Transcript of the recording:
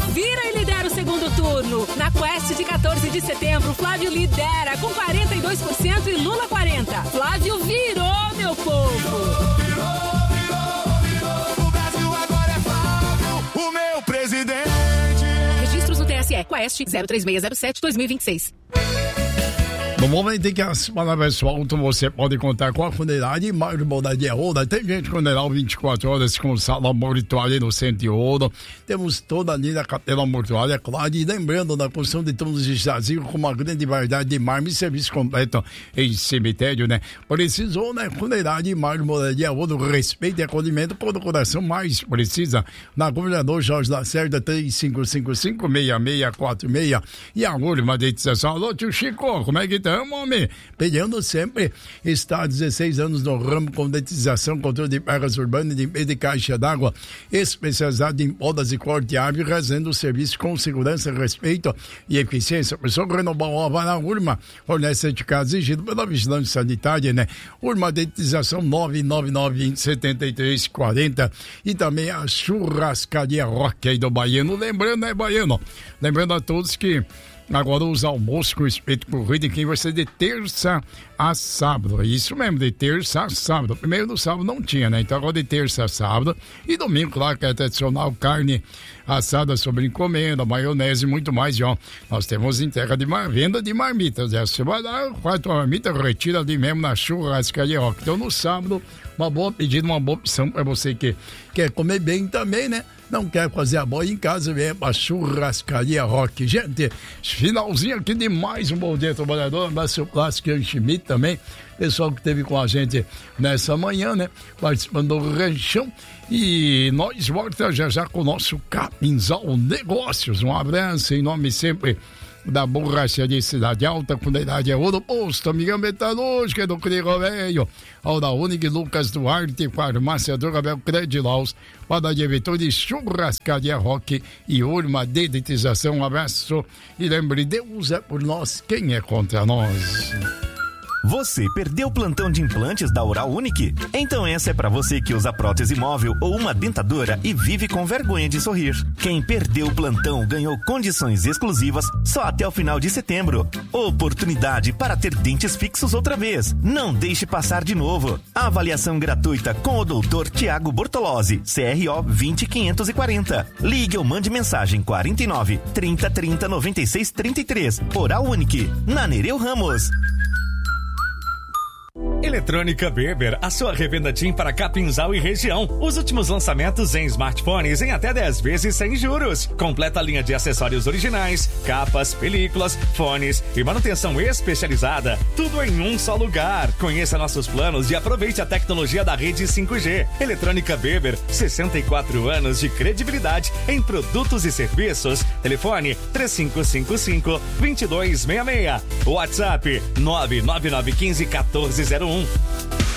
vira e lidera o segundo turno. Na Quest de 14 de setembro, Flávio lidera com 42% e Lula 40%. Flávio virou, meu povo. O Brasil agora é Flávio, o meu presidente. Registros no TSE, Quest 03607-2026. No momento em que as palavras soltam, você pode contar com a funerária Mário Moradia Ouro. Tem gente funeral 24 horas com sala mortuária no Centro de Ouro. Temos toda ali na capela mortuária, claro. E lembrando da construção de túmulos de jazigo com uma grande variedade de mármore e serviço completo em cemitério, né? Precisou, né? Funerária Mário Moradia Ouro. Respeito e acolhimento por o coração mais precisa. Na Governador Jorge Lacerda, 3555-6646. E a urbanização. Alô, tio Chico, como é que tá? Homem, pedindo sempre, está há 16 anos no ramo com dedetização, controle de pragas urbanas e de caixa d'água, especializado em podas e corte de árvore, fazendo o serviço com segurança, respeito e eficiência. Pessoal, renovar o Havana Urma, fornece certificado exigido pela vigilância sanitária, né? Urma dedetização 999-20-73-40 e também a churrascaria Rock aí do Baiano. Lembrando, né, Baiano? Lembrando a todos que agora os almoços com espeto corrido, quem vai ser de terça a sábado. É isso mesmo, de terça a sábado. Primeiro no sábado não tinha, né? Então agora de terça a sábado. E domingo, claro, que é tradicional, carne assada sobre encomenda, maionese e muito mais. E ó, nós temos entrega de venda de marmitas. Você vai lá, faz tua marmita, retira ali mesmo na churrascaria Rock. Então no sábado, uma boa pedida, uma boa opção para você que quer comer bem também, né? Não quer fazer a boia em casa, vem pra churrascaria Rock. Gente, finalzinho aqui de mais um Bom Dia Trabalhador. Um abraço ao Plástico Schmidt também. Pessoal que esteve com a gente nessa manhã, né? Participando do Ranchão. E nós voltamos já com o nosso Capinzal Negócios. Um abraço em nome sempre da Borracharia Cidade Alta, Funerária Ouro Posto, Amigão Metalúrgica do Crigo Velho, ao da Unig Lucas Duarte, Farmácia do Gabriel Credilaus, Padaria Vitória, Churrascaria Rock e Urma Dedetização. Um abraço e lembre, Deus é por nós, quem é contra nós? Você perdeu o plantão de implantes da Oral Unique? Então essa é pra você que usa prótese móvel ou uma dentadura e vive com vergonha de sorrir. Quem perdeu o plantão ganhou condições exclusivas só até o final de setembro. Oportunidade para ter dentes fixos outra vez. Não deixe passar de novo. Avaliação gratuita com o Dr. Tiago Bortolozzi, CRO 20540. Ligue ou mande mensagem 49 30 30 96 33. Oral Unique, na Nereu Ramos. Eletrônica Beber, a sua revenda TIM para Capinzal e região. Os últimos lançamentos em smartphones em até 10 vezes sem juros. Completa a linha de acessórios originais, capas, películas, fones e manutenção especializada. Tudo em um só lugar. Conheça nossos planos e aproveite a tecnologia da rede 5G. Eletrônica Beber, 64 anos de credibilidade em produtos e serviços. Telefone 3555-2266. WhatsApp 99915-1401.